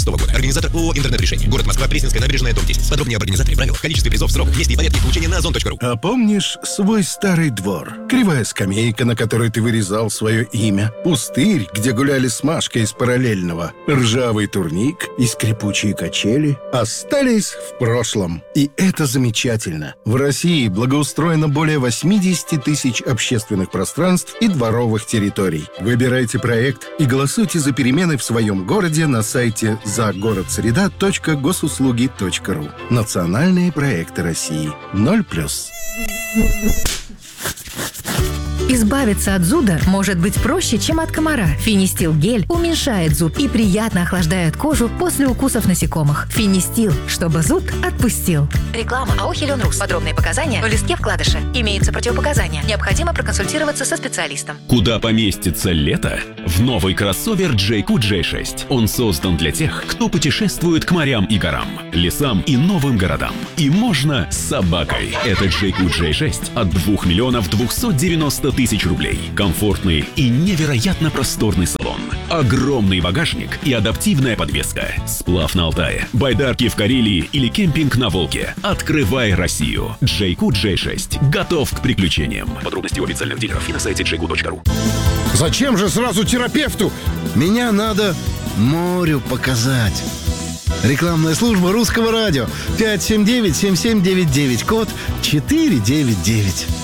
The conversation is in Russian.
года. Организатор ООО «Интернет-решение». Город Москва, Пресненская набережная, дом 10. Подробнее об организаторе, правилах, количестве призов, сроках, месте и порядке их получения на ozon.ru. А помнишь свой старый двор? Кривая скамейка, на которой ты вырезал свое имя. Пустырь, где гуляли с Машкой из параллельного. Ржавый турник и скрипучие качели остались в прошлом. И это замечательно. В России благоустроено более 80 тысяч общественных пространств и дворовых территорий. Выбирайте проект и голосуйте за перемены в своем городе на сайте загородсреда.госуслуги.ру. Национальные проекты России. 0+. Избавиться от зуда может быть проще, чем от комара. Финистил гель уменьшает зуд и приятно охлаждает кожу после укусов насекомых. Финистил, чтобы зуд отпустил. Реклама АО «Хелион-Рус». Подробные показания в листке вкладыша. Имеются противопоказания. Необходимо проконсультироваться со специалистом. Куда поместится лето? В новый кроссовер JQ J6. Он создан для тех, кто путешествует к морям и горам, лесам и новым городам. И можно с собакой. Это JQ J6 от 2 миллионов 290 тысяч рублей. Комфортный и невероятно просторный салон. Огромный багажник и адаптивная подвеска. Сплав на Алтае, байдарки в Карелии или кемпинг на Волге. Открывай Россию. JQ J6 готов к приключениям. Подробности у официальных дилеров и на сайте jq.ru. Зачем же сразу терапевту? Меня надо морю показать. Рекламная служба Русского радио. 579-7799, код 499.